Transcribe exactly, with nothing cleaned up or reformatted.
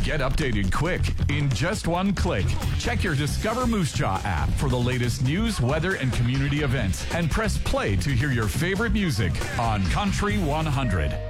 Get updated quick in just one click. Check your Discover Moose Jaw app for the latest news, weather, and community events, and press play to hear your favorite music on Country one hundred.